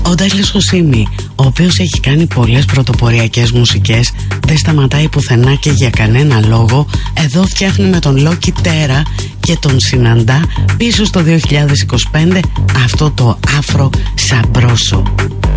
Ο Ντάγκλας Χωσίμι, ο οποίος έχει κάνει πολλές πρωτοποριακές μουσικές, δεν σταματάει πουθενά και για κανένα λόγο. Εδώ φτιάχνει με τον Λόκι Τέρα και τον συναντά πίσω στο 2025 αυτό το Afro Sabroso.